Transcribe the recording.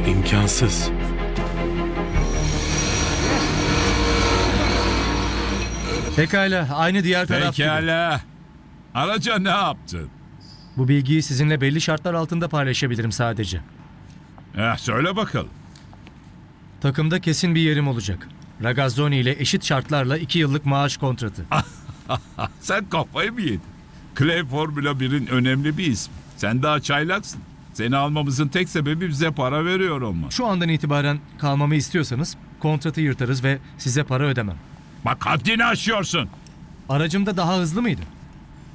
İmkansız. Pekala, aynı diğer taraf gibi. Pekala. Araca ne yaptın? Bu bilgiyi sizinle belli şartlar altında paylaşabilirim sadece. Söyle bakalım. Takımda kesin bir yerim olacak. Ragazzoni ile eşit şartlarla 2 yıllık maaş kontratı. Sen kafayı mı yedin? Clay Formula 1'in önemli bir ismi. Sen daha çaylaksın. Seni almamızın tek sebebi bize para veriyor olman. Şu andan itibaren kalmamı istiyorsanız kontratı yırtarız ve size para ödemem. Bak haddini aşıyorsun. Aracım da daha hızlı mıydı?